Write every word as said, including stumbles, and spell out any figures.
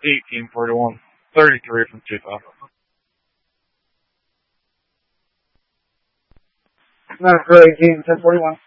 eighteen forty-one, thirty-three from Chico. Nine for eighteen, ten forty-one.